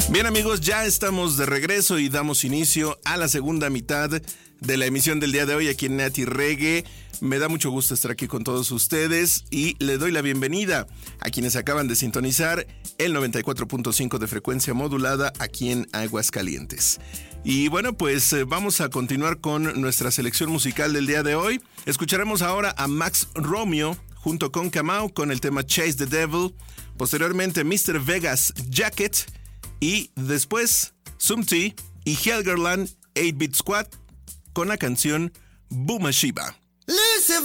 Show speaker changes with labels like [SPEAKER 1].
[SPEAKER 1] Bien amigos, ya estamos de regreso y damos inicio a la segunda mitad de la emisión del día de hoy aquí en Nati Reggae. Me da mucho gusto estar aquí con todos ustedes y le doy la bienvenida a quienes acaban de sintonizar el 94.5 de frecuencia modulada aquí en Aguascalientes. Y bueno, pues vamos a continuar con nuestra selección musical del día de hoy. Escucharemos ahora a Max Romeo junto con Kamau con el tema Chase the Devil. Posteriormente Mr. Vegas Jacket. Y después Sumty y Helgerland 8-Bit Squad con la canción Boomashiba.